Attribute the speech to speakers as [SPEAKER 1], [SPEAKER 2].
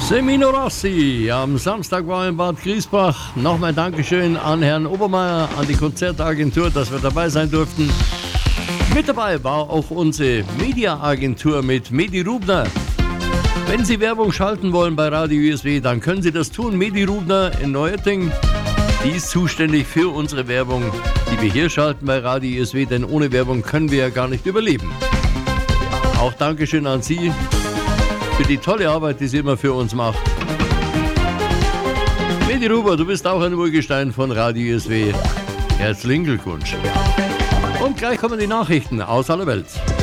[SPEAKER 1] Semino Rossi am Samstag war in Bad Griesbach. Nochmal Dankeschön an Herrn Obermeier, an die Konzertagentur, dass wir dabei sein durften. Mit dabei war auch unsere Mediaagentur mit Medi Rubner. Wenn Sie Werbung schalten wollen bei Radio USW, dann können Sie das tun. Medi Rubner in Neuötting, die ist zuständig für unsere Werbung, die wir hier schalten bei Radio USW, denn ohne Werbung können wir ja gar nicht überleben. Auch Dankeschön an Sie für die tolle Arbeit, die sie immer für uns macht. Medi Ruber, du bist auch ein Urgestein von Radio USW. Herzlichen Glückwunsch. Und gleich kommen die Nachrichten aus aller Welt.